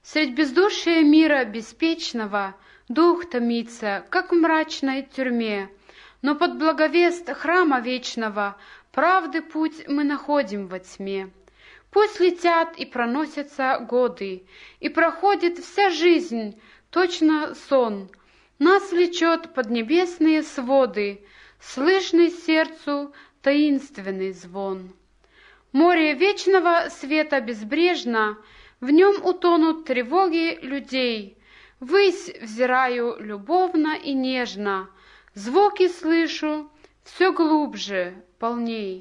Средь бездушия мира беспечного дух томится, как в мрачной тюрьме, но под благовест храма вечного правды путь мы находим во тьме. Пусть летят и проносятся годы, и проходит вся жизнь, точно сон. Нас влечет под небесные своды, слышный сердцу таинственный звон. Море вечного света безбрежно, в нем утонут тревоги людей. Ввысь взираю любовно и нежно, звуки слышу все глубже, полней.